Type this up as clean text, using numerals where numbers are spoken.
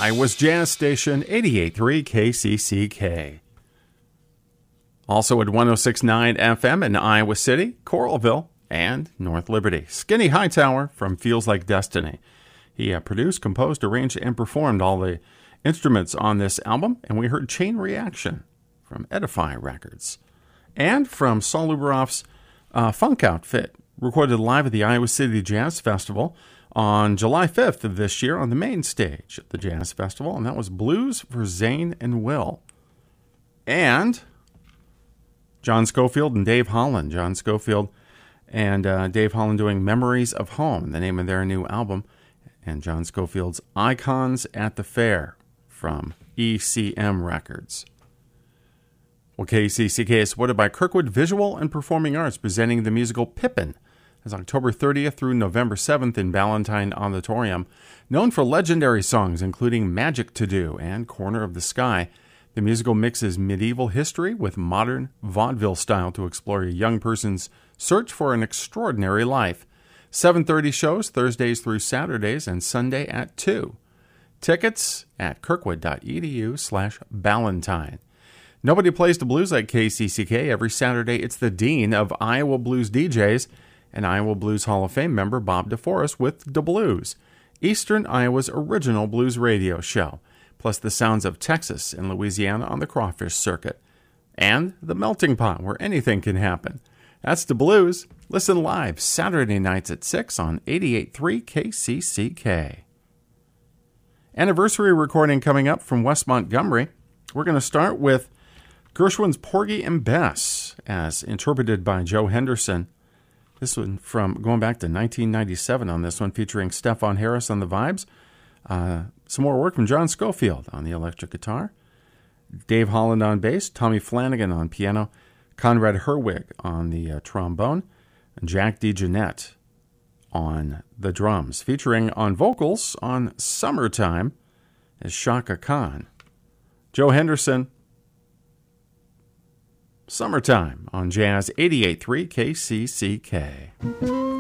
Iowa's Jazz Station, 88.3 KCCK. Also at 106.9 FM in Iowa City, Coralville, and North Liberty. Skinny Hightower from Feels Like Destiny. He produced, composed, arranged, and performed all the instruments on this album, and we heard Chain Reaction from Edify Records. And from Saul Luberoff's Funk Outfit, recorded live at the Iowa City Jazz Festival on July 5th of this year on the main stage at the Jazz Festival, and that was Blues for Zane and Will. And John Scofield and Dave Holland. John Scofield and Dave Holland doing Memories of Home, the name of their new album, and John Scofield's Icons at the Fair from ECM Records. Well, KCCK is supported by Kirkwood Visual and Performing Arts, presenting the musical Pippin. It's October 30th through November 7th in Ballantine Auditorium. Known for legendary songs including Magic to Do and Corner of the Sky, the musical mixes medieval history with modern vaudeville style to explore a young person's search for an extraordinary life. 7:30 shows Thursdays through Saturdays and Sunday at 2. Tickets at kirkwood.edu/Ballantine. Nobody plays the blues like KCCK. Every Saturday, it's the dean of Iowa Blues DJs and Iowa Blues Hall of Fame member Bob DeForest with Da Blues, Eastern Iowa's original blues radio show, plus the sounds of Texas and Louisiana on the Crawfish Circuit, and the Melting Pot, where anything can happen. That's Da Blues. Listen live Saturday nights at 6 on 88.3 KCCK. Anniversary recording coming up from West Montgomery. We're going to start with Gershwin's Porgy and Bess, as interpreted by Joe Henderson. This one from going back to 1997 on this one, featuring Stefan Harris on the vibes. Some more work from John Scofield on the electric guitar, Dave Holland on bass, Tommy Flanagan on piano, Conrad Herwig on the trombone, and Jack DeJohnette on the drums. Featuring on vocals on Summertime is Shaka Khan. Joe Henderson, Summertime on Jazz 88.3 KCCK.